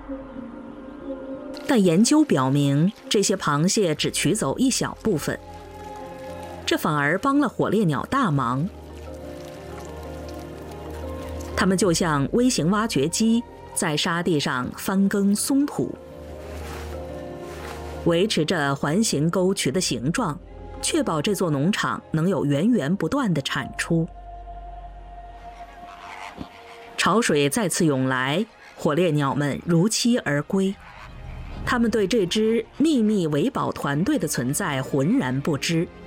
但研究表明，这些螃蟹只取走一小部分，这反而帮了火烈鸟大忙。它们就像微型挖掘机，在沙地上翻耕松土，维持着环形沟渠的形状，确保这座农场能有源源不断的产出。潮水再次涌来，火烈鸟们如期而归。它们对这支秘密维保团队的存在浑然不知。